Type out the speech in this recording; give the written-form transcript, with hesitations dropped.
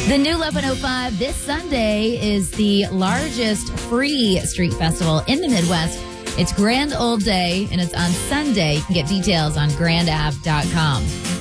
The new 1105 this Sunday is the largest free street festival in the Midwest. It's Grand Old Day, and it's on Sunday. You can get details on grandave.com.